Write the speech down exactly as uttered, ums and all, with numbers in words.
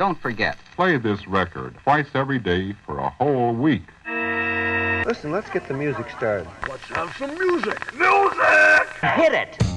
Don't forget. Play this record twice every day for a whole week. Listen, let's get the music started. Let's have some music. Music! Hit it!